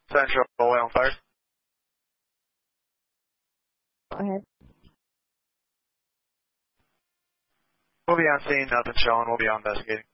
Central, way on fire. Go ahead. We'll be on scene, nothing showing. We'll be on investigating.